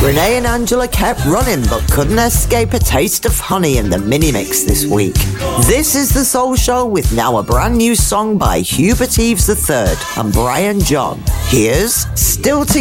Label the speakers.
Speaker 1: Renee and Angela kept running but couldn't escape a taste of honey in the mini-mix this week. This is The Soul Show with now a brand new song by Hubert Eves III and Brian John. Here's Still Together.